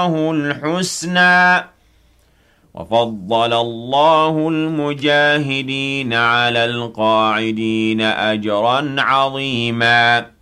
الحسنى وفضل الله المجاهدين على القاعدين أجرا عظيما